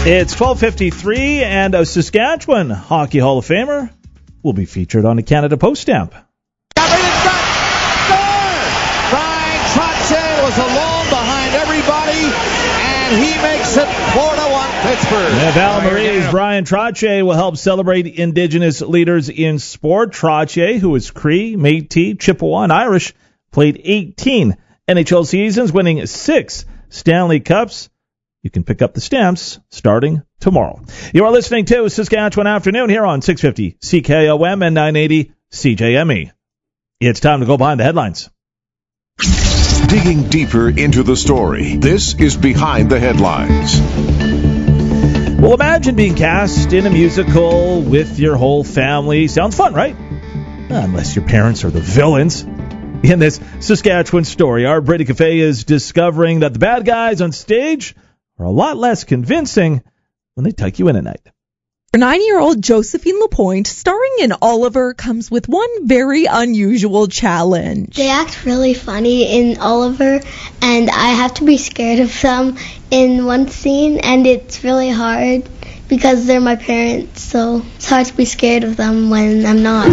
It's 12:53, and a Saskatchewan Hockey Hall of Famer will be featured on a Canada Post stamp. Got it in front. Score! Bryan Trottier was alone behind everybody, and he makes it 4-1 Pittsburgh. Yeah, Val Marie's Bryan Trottier will help celebrate Indigenous leaders in sport. Trottier, who is Cree, Métis, Chippewa, and Irish, played 18 NHL seasons, winning 6 Stanley Cups. You can pick up the stamps starting tomorrow. You are listening to Saskatchewan Afternoon here on 650 CKOM and 980 CJME. It's time to go behind the headlines. Digging deeper into the story, this is Behind the Headlines. Well, imagine being cast in a musical with your whole family. Sounds fun, right? Unless your parents are the villains. In this Saskatchewan story, our Brittany Cafe is discovering that the bad guys on stage are a lot less convincing when they tuck you in at night. 9-year-old Josephine Lapointe, starring in Oliver, comes with one very unusual challenge. They act really funny in Oliver, and I have to be scared of them in one scene, and it's really hard because they're my parents, so it's hard to be scared of them when I'm not.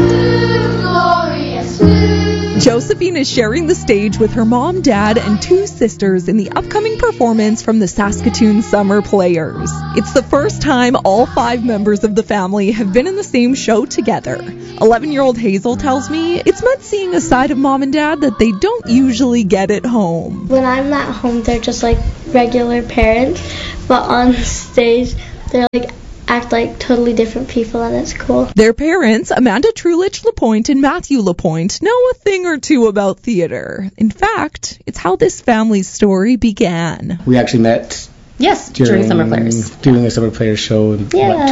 Josephine is sharing the stage with her mom, dad, and 2 sisters in the upcoming performance from the Saskatoon Summer Players. It's the first time all 5 members of the family have been in the same show together. 11-year-old Hazel tells me it's meant seeing a side of mom and dad that they don't usually get at home. When I'm at home, they're just like regular parents, but on stage, they're act like totally different people, and it's cool. Their parents, Amanda Trulich Lapointe and Matthew Lapointe, know a thing or two about theater. In fact, it's how this family's story began. We actually met during Summer Players. During the Summer Players show in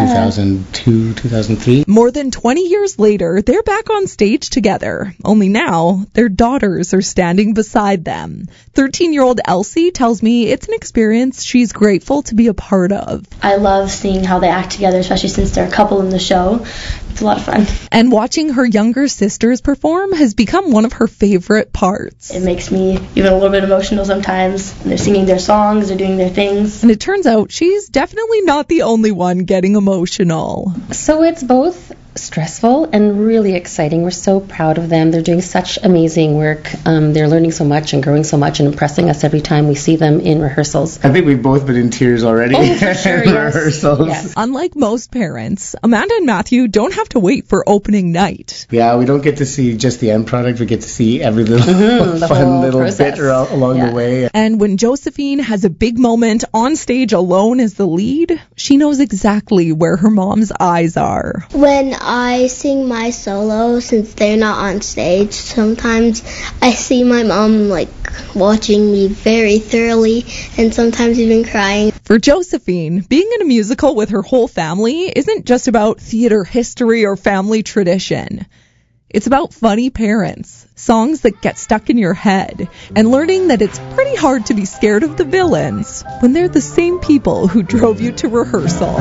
2002, 2003. More than 20 years later, they're back on stage together. Only now, their daughters are standing beside them. 13-year-old Elsie tells me it's an experience she's grateful to be a part of. I love seeing how they act together, especially since they're a couple in the show. It's a lot of fun. And watching her younger sisters perform has become one of her favorite parts. It makes me even a little bit emotional sometimes. They're singing their songs, they're doing their things. And it turns out she's definitely not the only one getting emotional. So it's both stressful and really exciting. We're so proud of them. They're doing such amazing work. They're learning so much and growing so much and impressing us every time we see them in rehearsals. I think we've both been in tears already. Oh, for sure, yes. Rehearsals. Yes. Unlike most parents, Amanda and Matthew don't have to wait for opening night. Yeah, we don't get to see just the end product. We get to see every little fun little process. bit along the way. And when Josephine has a big moment on stage alone as the lead, she knows exactly where her mom's eyes are. When I sing my solo, since they're not on stage, sometimes I see my mom watching me very thoroughly and sometimes even crying. For Josephine, being in a musical with her whole family isn't just about theater history or family tradition. It's about funny parents, songs that get stuck in your head, and learning that it's pretty hard to be scared of the villains when they're the same people who drove you to rehearsal.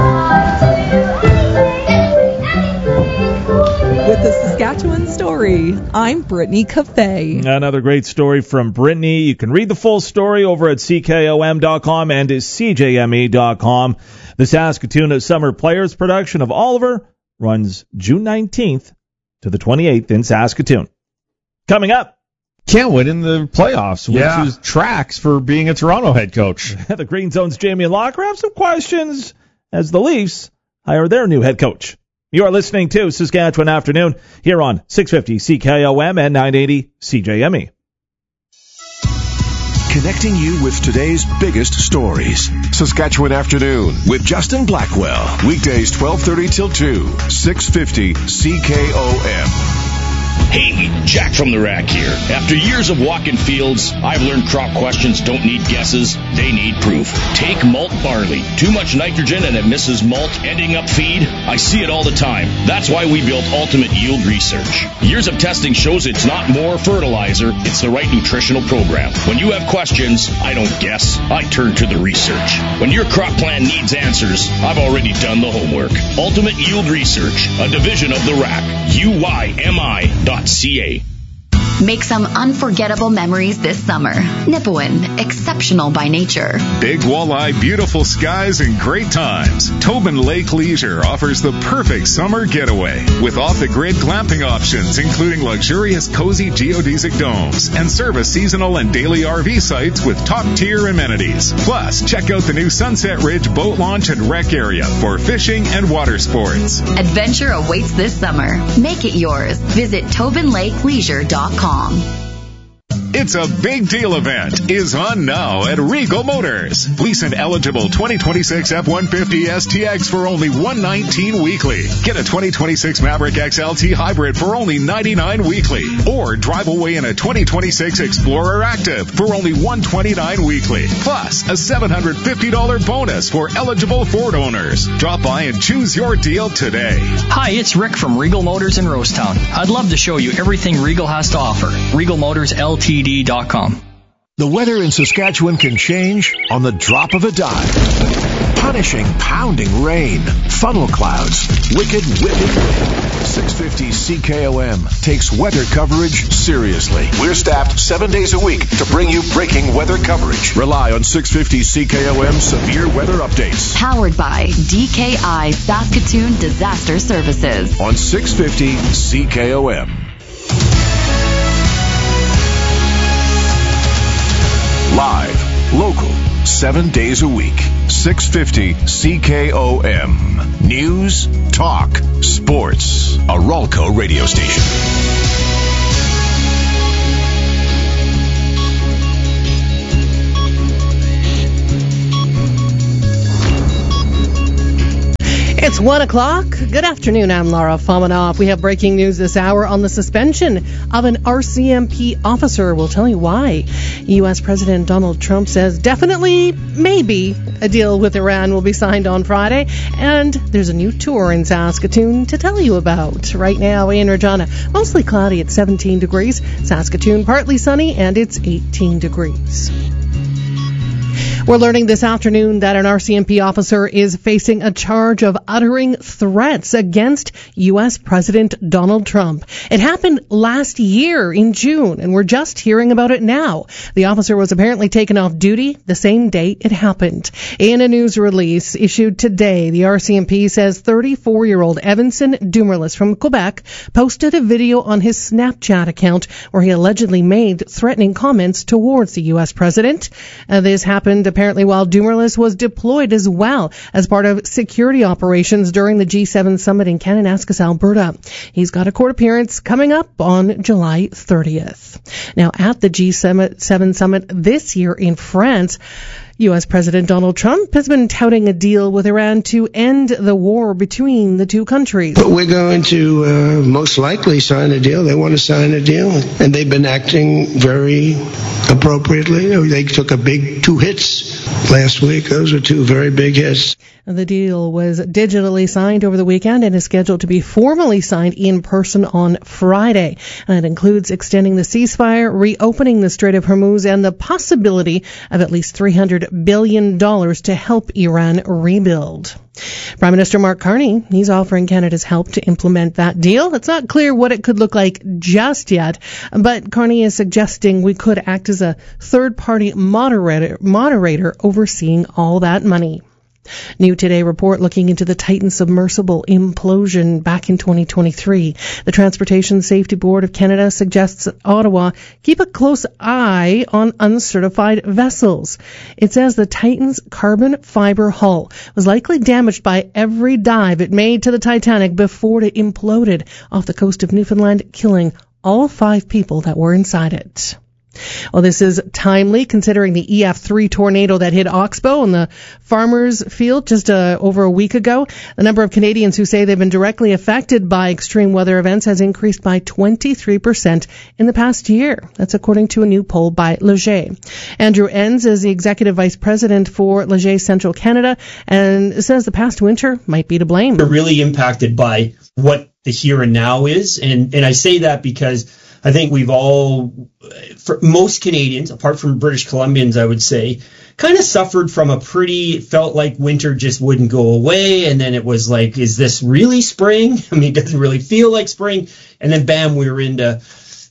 With the Saskatchewan story, I'm Brittany Cafe. Another great story from Brittany. You can read the full story over at CKOM.com and CJME.com. The Saskatoon Summer Players production of Oliver runs June 19th to the 28th in Saskatoon. Coming up. Can't win in the playoffs, which is tracks for being a Toronto head coach. The Green Zone's Jamie Locker have some questions as the Leafs hire their new head coach. You are listening to Saskatchewan Afternoon here on 650 CKOM and 980 CJME. Connecting you with today's biggest stories. Saskatchewan Afternoon with Justin Blackwell. Weekdays 12:30 till 2. 650 CKOM. Hey, Jack from the Rack here. After years of walking fields, I've learned crop questions don't need guesses, they need proof. Take malt barley. Too much nitrogen and it misses malt, ending up feed. I see it all the time. That's why we built Ultimate Yield Research. Years of testing shows it's not more fertilizer, it's the right nutritional program. When you have questions, I don't guess, I turn to the research. When your crop plan needs answers, I've already done the homework. Ultimate Yield Research, a division of the Rack. UYMI.ca. Make some unforgettable memories this summer. Nipawin, exceptional by nature. Big walleye, beautiful skies, and great times. Tobin Lake Leisure offers the perfect summer getaway with off-the-grid glamping options, including luxurious, cozy geodesic domes and service seasonal and daily RV sites with top-tier amenities. Plus, check out the new Sunset Ridge boat launch and rec area for fishing and water sports. Adventure awaits this summer. Make it yours. Visit TobinLakeLeisure.com. It's a big deal event is on now at Regal Motors. Lease an eligible 2026 F-150 STX for only $119 weekly. Get a 2026 Maverick XLT Hybrid for only $99 weekly. Or drive away in a 2026 Explorer Active for only $129 weekly. Plus, a $750 bonus for eligible Ford owners. Drop by and choose your deal today. Hi, it's Rick from Regal Motors in Rosetown. I'd love to show you everything Regal has to offer. RegalMotorsLTD.com. The weather in Saskatchewan can change on the drop of a dime. Punishing, pounding rain, funnel clouds, wicked, whipping wind. 650 CKOM takes weather coverage seriously. We're staffed 7 days a week to bring you breaking weather coverage. Rely on 650 CKOM severe weather updates. Powered by DKI Saskatoon Disaster Services. On 650 CKOM. Live, local, 7 days a week. 650 CKOM. News, talk, sports. A Ralco radio station. It's 1 o'clock. Good afternoon. I'm Laura Fominov. We have breaking news this hour on the suspension of an RCMP officer. We'll tell you why. U.S. President Donald Trump says definitely, maybe, a deal with Iran will be signed on Friday. And there's a new tour in Saskatoon to tell you about. Right now in Regina, mostly cloudy at 17 degrees. Saskatoon, partly sunny, and it's 18 degrees. We're learning this afternoon that an RCMP officer is facing a charge of uttering threats against U.S. President Donald Trump. It happened last year in June, and we're just hearing about it now. The officer was apparently taken off duty the same day it happened. In a news release issued today, the RCMP says 34-year-old Evanson Dumerlis from Quebec posted a video on his Snapchat account where he allegedly made threatening comments towards the U.S. president. This happened apparently while Dumerlis was deployed as well as part of security operations during the G7 summit in Kananaskis, Alberta. He's got a court appearance coming up on July 30th. Now, at the G7 summit this year in France, U.S. President Donald Trump has been touting a deal with Iran to end the war between the two countries. But we're going to most likely sign a deal. They want to sign a deal, and they've been acting very appropriately. They took a big 2 hits last week. Those were 2 very big hits. The deal was digitally signed over the weekend and is scheduled to be formally signed in person on Friday. And it includes extending the ceasefire, reopening the Strait of Hormuz, and the possibility of at least $300 billion to help Iran rebuild. Prime Minister Mark Carney, he's offering Canada's help to implement that deal. It's not clear what it could look like just yet, but Carney is suggesting we could act as a third-party moderator overseeing all that money. New Today report looking into the Titan submersible implosion back in 2023. The Transportation Safety Board of Canada suggests that Ottawa keep a close eye on uncertified vessels. It says the Titan's carbon fiber hull was likely damaged by every dive it made to the Titanic before it imploded off the coast of Newfoundland, killing all 5 people that were inside it. Well, this is timely considering the EF3 tornado that hit Oxbow in the farmers' field just over a week ago. The number of Canadians who say they've been directly affected by extreme weather events has increased by 23% in the past year. That's according to a new poll by Leger. Andrew Enns is the executive vice president for Leger Central Canada and says the past winter might be to blame. We're really impacted by what the here and now is, and I say that because I think we've all, for most Canadians, apart from British Columbians, I would say, kind of suffered from felt like winter just wouldn't go away. And then it was like, is this really spring? I mean, it doesn't really feel like spring. And then bam, we were into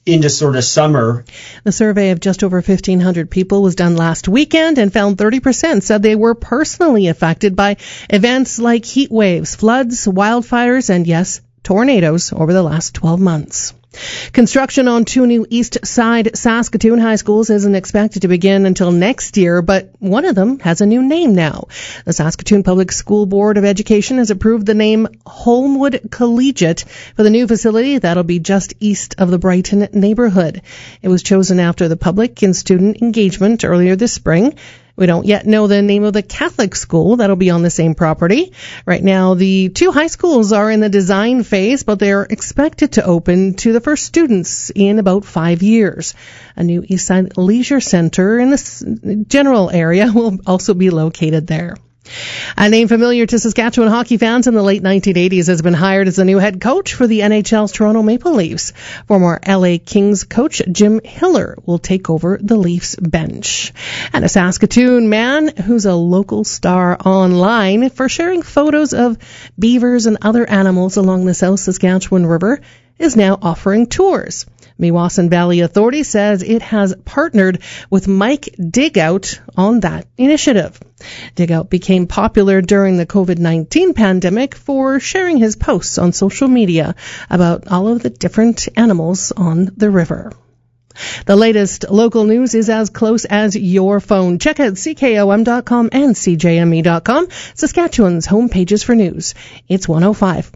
into sort of summer. The survey of just over 1,500 people was done last weekend and found 30% said they were personally affected by events like heat waves, floods, wildfires, and yes, tornadoes over the last 12 months. Construction on 2 new East Side Saskatoon high schools isn't expected to begin until next year, but one of them has a new name now. The Saskatoon Public School Board of Education has approved the name Holmwood Collegiate for the new facility that'll be just east of the Brighton neighborhood. It was chosen after the public and student engagement earlier this spring. We don't yet know the name of the Catholic school that'll be on the same property. Right now, the 2 high schools are in the design phase, but they're expected to open to the first students in about 5 years. A new Eastside Leisure Center in the general area will also be located there. A name familiar to Saskatchewan hockey fans in the late 1980s has been hired as the new head coach for the NHL's Toronto Maple Leafs. Former LA Kings coach Jim Hiller will take over the Leafs bench. And a Saskatoon man who's a local star online for sharing photos of beavers and other animals along the South Saskatchewan River is now offering tours. Meewasin Valley Authority says it has partnered with Mike Digout on that initiative. Digout became popular during the COVID-19 pandemic for sharing his posts on social media about all of the different animals on the river. The latest local news is as close as your phone. Check out CKOM.com and CJME.com, Saskatchewan's home pages for news. It's 105.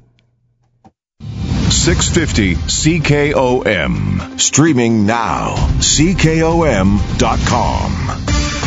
650 CKOM. Streaming now. CKOM.com.